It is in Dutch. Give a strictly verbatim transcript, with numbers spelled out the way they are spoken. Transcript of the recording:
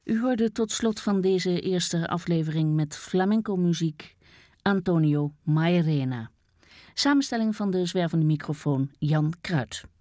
U hoorde tot slot van deze eerste aflevering met flamenco-muziek Antonio Mairena. Samenstelling van de zwervende microfoon Jan Kruid.